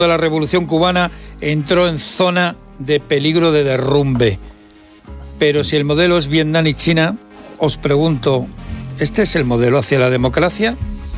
de la Revolución Cubana entró en zona de peligro de derrumbe. Pero si el modelo es Vietnam y China, os pregunto, ¿este es el modelo hacia la democracia?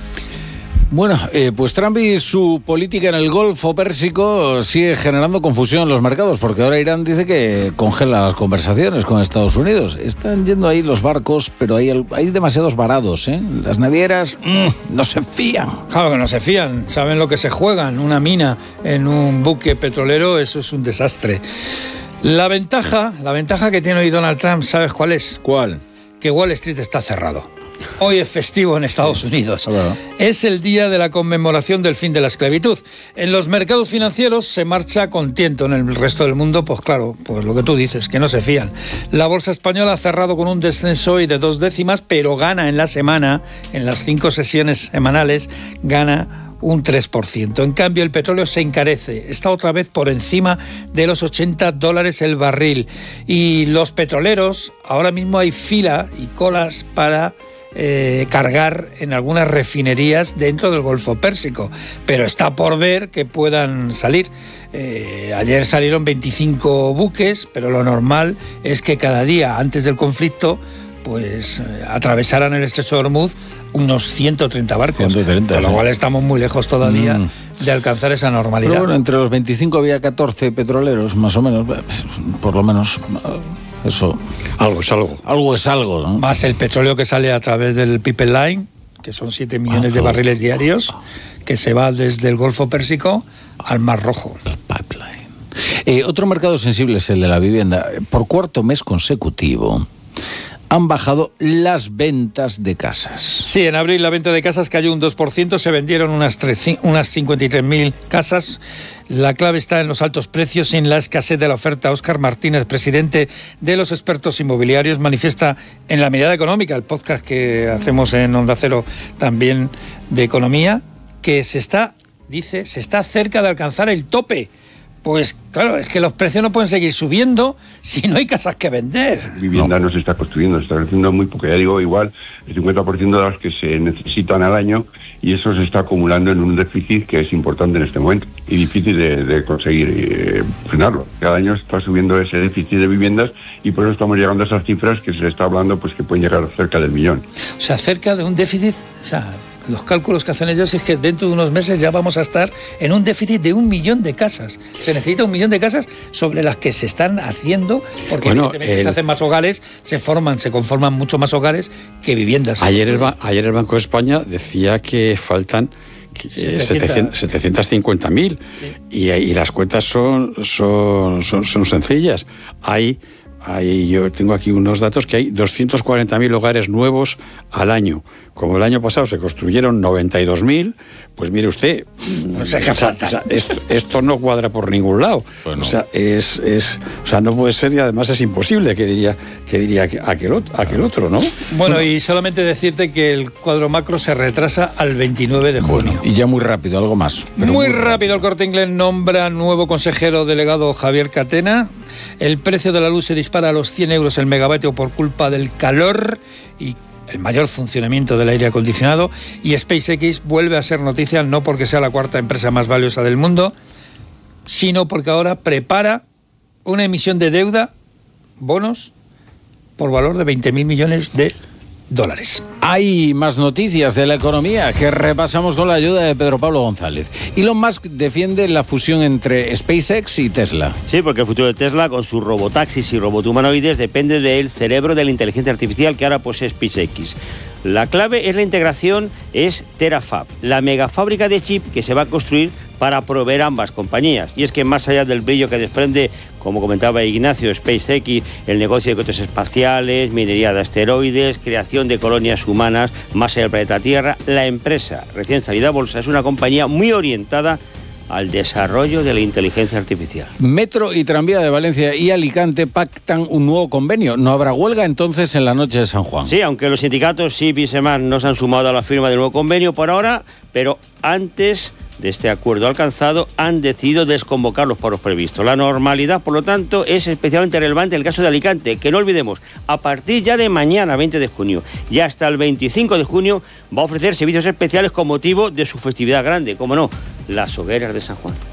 Bueno, pues Trump y su política en el Golfo Pérsico sigue generando confusión en los mercados, porque ahora Irán dice que congela las conversaciones con Estados Unidos. Están yendo ahí los barcos, pero hay demasiados varados, ¿eh? Las navieras no se fían. Claro que no se fían, saben lo que se juegan. Una mina en un buque petrolero, eso es un desastre. La ventaja que tiene hoy Donald Trump, ¿sabes cuál es? ¿Cuál? Que Wall Street está cerrado. Hoy es festivo en Estados Unidos. Claro. Es el día de la conmemoración del fin de la esclavitud. En los mercados financieros se marcha con tiento. En el resto del mundo, pues claro, pues lo que tú dices, que no se fían. La bolsa española ha cerrado con un descenso hoy de 2 décimas, pero gana en la semana, en las 5 sesiones semanales, gana un 3%. En cambio, el petróleo se encarece. Está otra vez por encima de los $80 el barril. Y los petroleros, ahora mismo hay fila y colas para cargar en algunas refinerías dentro del Golfo Pérsico, pero está por ver que puedan salir. Ayer salieron 25 buques, pero lo normal es que cada día antes del conflicto pues atravesaran el estrecho de Hormuz unos 130 barcos, 130, con lo cual estamos muy lejos todavía de alcanzar esa normalidad. Pero bueno, entre los 25 había 14 petroleros, más o menos, por lo menos. Eso. Algo es algo. Algo es algo, ¿no? Más el petróleo que sale a través del Pipeline, que son 7 millones de barriles diarios, que se va desde el Golfo Pérsico al Mar Rojo. El pipeline. Otro mercado sensible es el de la vivienda. Por cuarto mes consecutivo han bajado las ventas de casas. Sí, en abril la venta de casas cayó un 2%, se vendieron unas 53.000 casas. La clave está en los altos precios y en la escasez de la oferta. Óscar Martínez, presidente de los expertos inmobiliarios, manifiesta en La Mirada Económica, el podcast que hacemos en Onda Cero también de economía, que se está cerca de alcanzar el tope. Pues claro, es que los precios no pueden seguir subiendo si no hay casas que vender. Vivienda no se está construyendo, se está haciendo muy poco. Ya digo, igual el 50% de las que se necesitan al año, y eso se está acumulando en un déficit que es importante en este momento y difícil de conseguir frenarlo. Cada año está subiendo ese déficit de viviendas y por eso estamos llegando a esas cifras que se le está hablando, pues que pueden llegar cerca del 1.000.000. O sea, cerca de un déficit, o sea, los cálculos que hacen ellos es que dentro de unos meses ya vamos a estar en un déficit de 1.000.000 de casas. Se necesita 1.000.000 de casas sobre las que se están haciendo, porque evidentemente se hacen más hogares, se conforman mucho más hogares que viviendas. Ayer el Banco de España decía que faltan 750.000 y las cuentas son sencillas. Yo tengo aquí unos datos que hay 240.000 hogares nuevos al año. Como el año pasado se construyeron 92.000, pues mire usted, esto no cuadra por ningún lado. Bueno. O sea, no puede ser, y además es imposible, que diría aquel otro, ¿no? Bueno, y solamente decirte que el cuadro macro se retrasa al 29 de junio. Bueno, y ya muy rápido, algo más. Muy rápido, el Corte Inglés nombra nuevo consejero delegado Javier Catena. El precio de la luz se dispara a los 100 euros el megavatio por culpa del calor y el mayor funcionamiento del aire acondicionado. Y SpaceX vuelve a ser noticia, no porque sea la cuarta empresa más valiosa del mundo, sino porque ahora prepara una emisión de deuda, bonos, por valor de 20.000 millones de dólares. Hay más noticias de la economía que repasamos con la ayuda de Pedro Pablo González. Elon Musk defiende la fusión entre SpaceX y Tesla. Sí, porque el futuro de Tesla, con sus robotaxis y robothumanoides, depende del cerebro de la inteligencia artificial que ahora posee SpaceX. La clave es la integración, es Terafab, la megafábrica de chip que se va a construir para proveer ambas compañías. Y es que más allá del brillo que desprende, como comentaba Ignacio, SpaceX, el negocio de cohetes espaciales, minería de asteroides, creación de colonias humanas más allá del planeta Tierra, la empresa recién salida a bolsa es una compañía muy orientada al desarrollo de la inteligencia artificial. Metro y Tranvía de Valencia y Alicante pactan un nuevo convenio. ¿No habrá huelga entonces en la noche de San Juan? Sí, aunque los sindicatos SIP y SEMAR no se han sumado a la firma del nuevo convenio por ahora, pero antes de este acuerdo alcanzado han decidido desconvocar los paros previstos. La normalidad, por lo tanto, es especialmente relevante en el caso de Alicante, que no olvidemos, a partir ya de mañana, 20 de junio, y hasta el 25 de junio, va a ofrecer servicios especiales con motivo de su festividad grande, como no, las hogueras de San Juan.